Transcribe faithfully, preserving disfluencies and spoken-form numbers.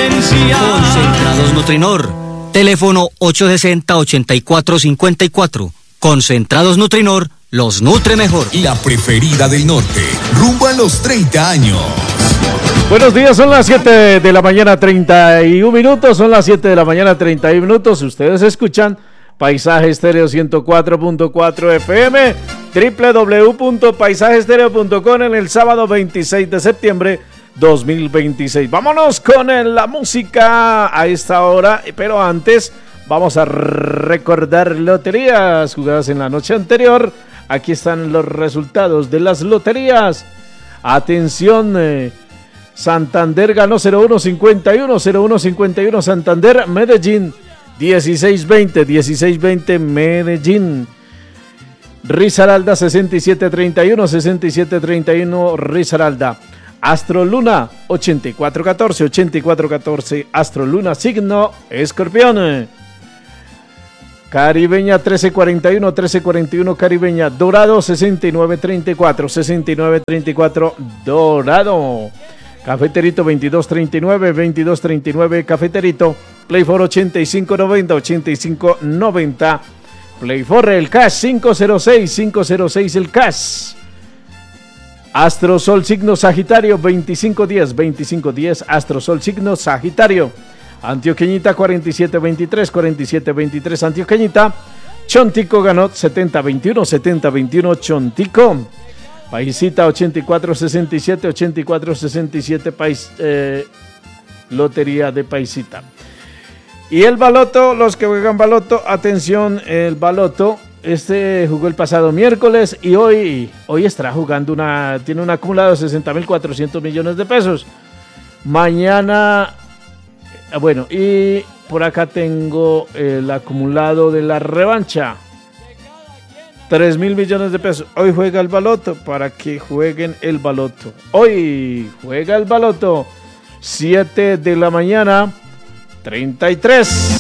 diferencia. Concentrados Nutrinor. Teléfono ocho sesenta, ochenta y cuatro cincuenta y cuatro. Concentrados Nutrinor los nutre mejor. La preferida del norte, rumbo a los treinta años. Buenos días, son las siete de la mañana, treinta y un minutos. Son las siete de la mañana, treinta y un minutos. Ustedes escuchan Paisaje Estéreo ciento cuatro punto cuatro F M, doble u doble u doble u punto paisaje estéreo punto com en el sábado veintiséis de septiembre dos mil veintiséis. Vámonos con el, la música a esta hora, pero antes vamos a recordar loterías jugadas en la noche anterior. Aquí están los resultados de las loterías. Atención, eh, Santander ganó cero uno cincuenta y uno, cero uno cincuenta y uno Santander, Medellín dieciséis veinte, dieciséis veinte Medellín. Risaralda sesenta y siete treinta y uno, sesenta y siete treinta y uno Risaralda. Astroluna ochenta y cuatro catorce, ochenta y cuatro catorce Astroluna, signo Escorpión. Caribeña trece cuarenta y uno, trece cuarenta y uno Caribeña. Dorado sesenta y nueve treinta y cuatro, sesenta y nueve treinta y cuatro Dorado. Cafeterito veintidós treinta y nueve, veintidós treinta y nueve Cafeterito. Play for ochenta y cinco noventa, ochenta y cinco noventa. Play for el cash cinco cero seis, cinco cero seis el cash. Astrosol signo Sagitario veinticinco diez, veinticinco diez Astrosol signo Sagitario. Antioqueñita cuarenta y siete veintitrés, cuarenta y siete veintitrés Antioqueñita. Chontico ganó setenta veintiuno, setenta veintiuno Chontico. Paisita ochenta y cuatro sesenta y siete, ochenta y cuatro sesenta y siete Pais, eh, Lotería de Paisita. Y el baloto, los que juegan baloto, atención, el baloto, este jugó el pasado miércoles y hoy, hoy estará jugando una, tiene un acumulado de sesenta mil cuatrocientos millones de pesos. Mañana, bueno, y por acá tengo el acumulado de la revancha. tres mil millones de pesos. Hoy juega el baloto para que jueguen el baloto. Hoy juega el baloto. siete de la mañana, treinta y tres.